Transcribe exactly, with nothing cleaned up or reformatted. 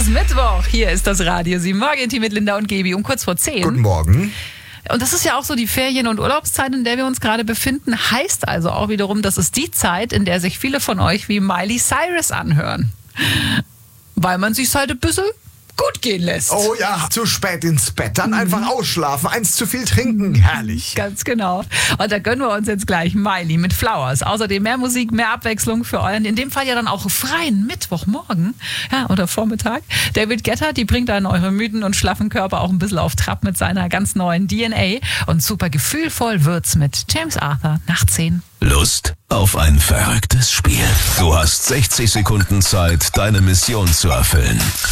Mittwoch. Hier ist das Radio sieben Morgen mit Linda und Gaby um kurz vor zehn. Guten Morgen. Und das ist ja auch so die Ferien- und Urlaubszeit, in der wir uns gerade befinden. Heißt also auch wiederum, das ist die Zeit, in der sich viele von euch wie Miley Cyrus anhören. Weil man sich halt ein bisschen gut gehen lässt. Oh ja, zu spät ins Bett, dann einfach ausschlafen, eins zu viel trinken, herrlich. Ganz genau. Und da gönnen wir uns jetzt gleich Miley mit Flowers. Außerdem mehr Musik, mehr Abwechslung für euren, in dem Fall ja dann auch freien Mittwochmorgen, ja, oder Vormittag. David Guetta, die bringt dann eure müden und schlaffen Körper auch ein bisschen auf Trab mit seiner ganz neuen D N A. Und super gefühlvoll wird's mit James Arthur nach zehn. Lust auf ein verrücktes Spiel? Du hast sechzig Sekunden Zeit, deine Mission zu erfüllen.